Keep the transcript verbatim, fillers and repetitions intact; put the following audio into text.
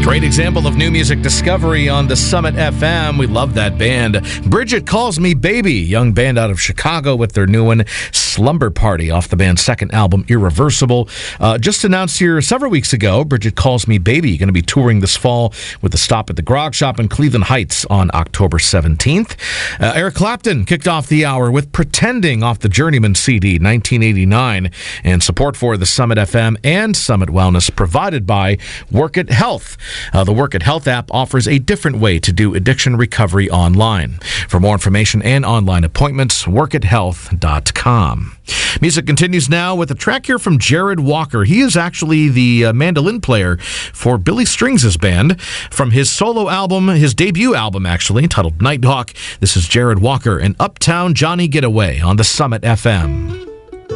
Great example of new music discovery on the Summit F M. We love that band. Bridget Calls Me Baby, young band out of Chicago with their new one, Slumber Party, off the band's second album, Irreversible. Uh, just announced here several weeks ago, Bridget Calls Me Baby, going to be touring this fall with a stop at the Grog Shop in Cleveland Heights on October seventeenth. Uh, Eric Clapton kicked off the hour with Pretending off the Journeyman C D, nineteen eighty-nine, and support for the Summit F M and Summit Wellness provided by Work It Health. Uh, the Work It Health app offers a different way to do addiction recovery online. For more information and online appointments, work it health dot com. Music continues now with a track here from Jared Walker. He is actually the uh, mandolin player for Billy Strings' band. From his solo album, his debut album actually, titled Nighthawk, this is Jared Walker and Uptown Johnny Getaway on the Summit F M.